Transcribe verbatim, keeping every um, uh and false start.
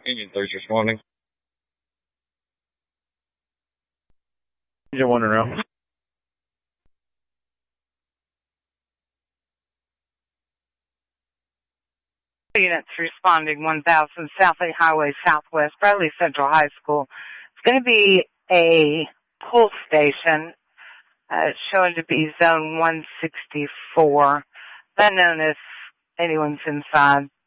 Union third responding. Union one around. Units responding one thousand Southlake Highway Southwest, Bradley Central High School. It's going to be a pull station uh, showing to be zone one sixty-four. Unknown if anyone's inside.